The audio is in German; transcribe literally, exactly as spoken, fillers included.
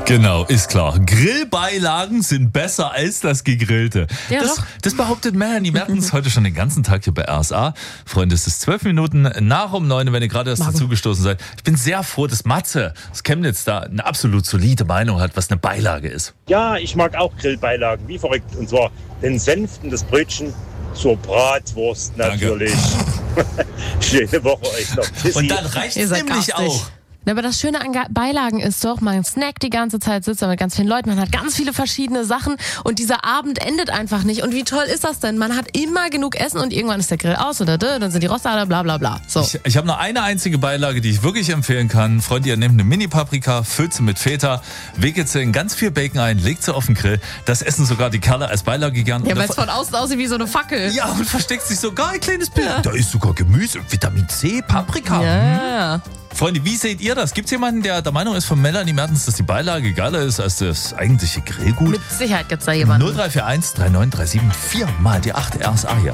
Genau, ist klar. Grillbeilagen sind besser als das Gegrillte. Ja, das, doch. das behauptet Melanie Mertens heute schon den ganzen Tag hier bei R S A. Freunde, es ist zwölf Minuten nach um neun, wenn ihr gerade erst Marco. dazugestoßen seid. Ich bin sehr froh, dass Matze aus Chemnitz da eine absolut solide Meinung hat, was eine Beilage ist. Ja, ich mag auch Grillbeilagen, wie verrückt. Und zwar den Senf und das Brötchen zur Bratwurst natürlich. Schöne Woche euch noch. Tschüssi. Und dann reicht Ihr es seid nämlich garstig. auch. Na, aber das Schöne an Ga- Beilagen ist doch, man snackt die ganze Zeit, sitzt da mit ganz vielen Leuten, man hat ganz viele verschiedene Sachen und dieser Abend endet einfach nicht. Und wie toll ist das denn? Man hat immer genug Essen und irgendwann ist der Grill aus oder dann sind die Rostlader, bla bla bla. So. Ich, ich habe nur eine einzige Beilage, die ich wirklich empfehlen kann. Freunde, ihr nehmt eine Mini-Paprika, füllt sie mit Feta, wickelt sie in ganz viel Bacon ein, legt sie auf den Grill. Das essen sogar die Kerle als Beilage gern. Ja, Und weil da- es von außen aussieht wie so eine Fackel. ja, und versteckt sich sogar ein kleines Bild. Da ist sogar Gemüse, Vitamin C, Paprika. Ja. Freunde, wie seht ihr das? Gibt es jemanden, der der Meinung ist von Melanie Mertens, dass die Beilage geiler ist als das eigentliche Grillgut? Mit Sicherheit gibt's da jemanden. null drei vier eins drei neun drei sieben vier mal die acht R S A hier.